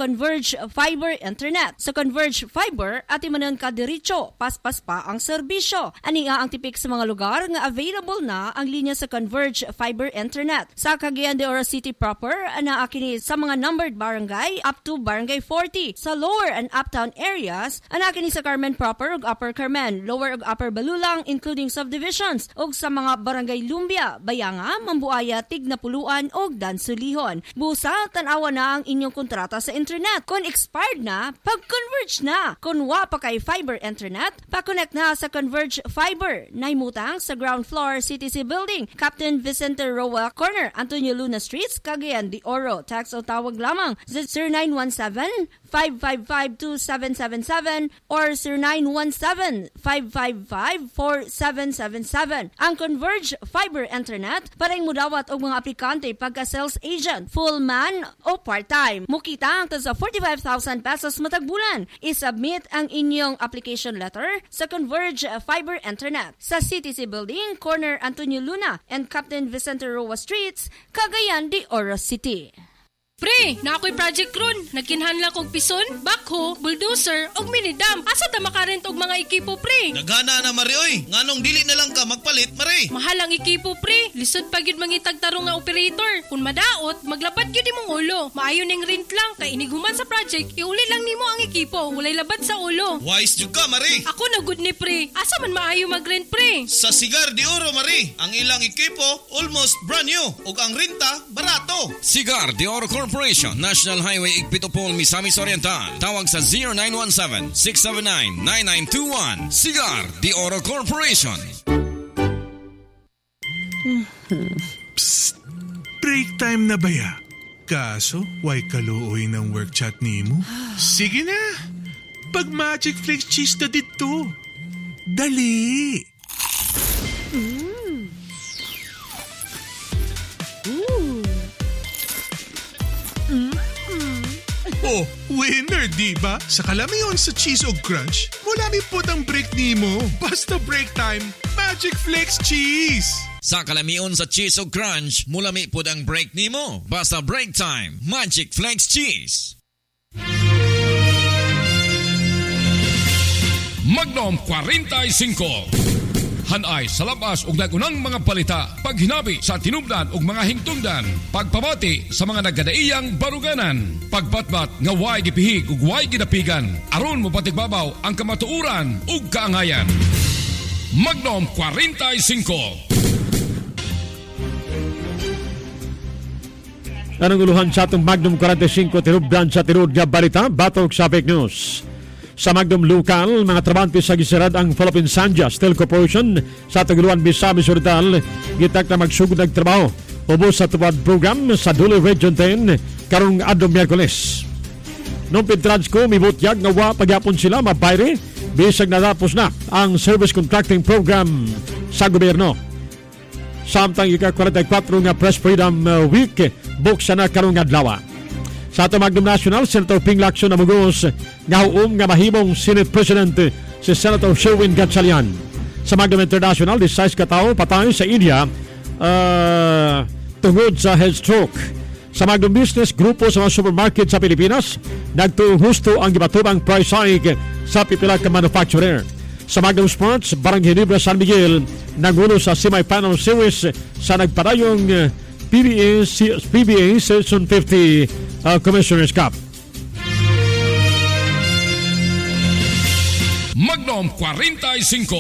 Converge Fiber Internet. Sa Converge Fiber, ati manon ka diretso, paspas pa ang serbisyo. Ani ang tipik sa mga lugar nga available na ang linya sa Converge Fiber Internet. Sa Cagayan de Oro City proper, ana kini sa mga numbered barangay up to Barangay 40. Sa lower and uptown areas, ana kini sa Carmen proper ug Upper Carmen, lower ug Upper Balulang including subdivisions ug sa mga Barangay Lumbia, Bayanga, Mambuaya, Tignapuluan ug Dansulihon. Busa tan-awa na ang inyong kontrata sa internet. Kung expired na, pag-converge na. Kung wa pa kay fiber internet, pa-connect na sa Converge Fiber. Naimutang sa ground floor CTC Building, Captain Vicente Roa Corner, Antonio Luna Streets, Cagayan de Oro. Text o tawag lamang sa 0917-555-2777 or 0917-555-4777. Ang Converge Fiber Internet, parang mudawat og mga aplikante pagka-sales agent, full man o part-time. Mukita ang sa 45,000 pesos matag bulan. I-submit ang inyong application letter sa Converge Fiber Internet sa CTC Building, Corner Antonio Luna and Captain Vicente Roa Streets, Cagayan de Oro City. Pre, na ako'y project ron. Nagkinhanla kong pison, backhoe, bulldozer, og minidam. Asa ta makarent og mga ekipo, pre? Nagana na, Mari, oy. Nganong dili na lang ka magpalit, Mari? Mahal ang ekipo, pre. Lisod pa gyud mangitag tarong nga operator. Kung madaot, maglapat gyud imong ulo. Maayo ning rent lang, kay iniguman sa project, iuli lang nimo ang ekipo. Walay labad sa ulo. Wise jud ka, Mari. Ako na good ni, pre. Asa man maayo mag-rent, pre? Sa Cigar de Oro, Mari. Ang ilang ekipo, almost brand new. Ug ang renta, barato. Cigar de Oro Corporation, National Highway Igpitopol, Misamis Oriental. Tawag sa 0917-679-9921. Cigar de Oro Corporation. Psst! Break time na ba ya? Kaso, why kaluoy ng work chat ni mo? Sige na! Pag Magic Flakes cheese na dito. Dali! Oh, winner, diba? Sa kalamiyon sa cheese o crunch, mulami po ang break ni mo. Basta break time, Magic Flakes cheese! Sa kalamion sa cheese o crunch, mulami po ang break nimo. Basta break time, Magic Flakes cheese. Magnum 45. Hanay sa labas ug nagunang mga balita, paghinabi sa tinubdan ug mga hingtungdan, pagpamati sa mga nagkadaiyang baruganan, pagbatbat nga way gipihig ug way gidapigan, aron mo patigbabaw ang kamatuuran ug kaangayan. Magnum 45. Anong uluhan sa atong Magnum 45 tinubdan sa tinud nga balita, batok sa fake news. Sa Magnum Local, mga trabante sa gisirad ang Philippine Sanja Steel Corporation sa Taguluan, Misamis Oriental, gitak na magsugod ng trabaho. Ubos sa tupad program sa Duli Region 10 karong adong Miyerkules. Nung Pintransco, mibutyag nga wa pagyapon sila mabayre, bisag natapos na ang service contracting program sa gobyerno. Samtang ika-44 nga Press Freedom Week, buksan na karong adlaw. Sa ato Magnum National, Senator Ping Lacson na mugos nga nga mahimong Senate President si Senator Sherwin Gatchalian. Sa Magnum International, 16 katao patay sa India tungod sa head stroke. Sa Magnum Business, grupo sa mga supermarket sa Pilipinas, nagtuong husto ang gibatubang price hike sa pipila ka manufacturer. Sa Magnum Sports, Barangay Libre San Miguel, nagulo sa semi-final series sa nagpadayong PBA Season 50 Commissioner's Cup. Magnum 45.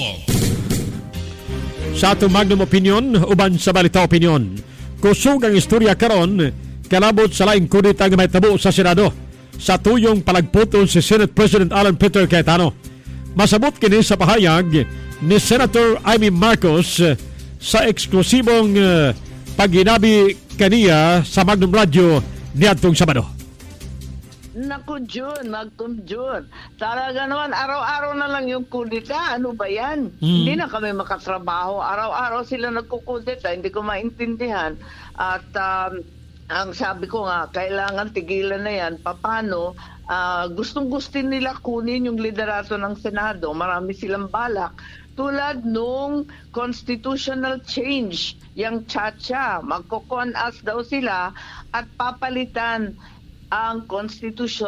Sa atong Magnum Opinion, uban sa Balita Opinion, kusog ang istorya karon kalabot sa laing kudita nga may tabo sa Senado sa tuyong palagputol si Senate President Alan Peter Cayetano. Masabot kini sa pahayag ni Senator Amy Marcos sa eksklusibong paghinabi kaniya sa Magnum Radio niadtong Sabado. Naku, Jun, Magtum Jun. Talaga naman, araw-araw na lang yung kudita. Ano ba yan? Hindi na kami makatrabaho. Araw-araw sila nagkukudita. Hindi ko maintindihan. At ang sabi ko nga, kailangan tigilan na yan. Paano? Gustong-gustin nila kunin yung liderato ng Senado. Marami silang balak. Tulad nung constitutional change, yung Chacha, magkukon-as daw sila at papalitan ang constitution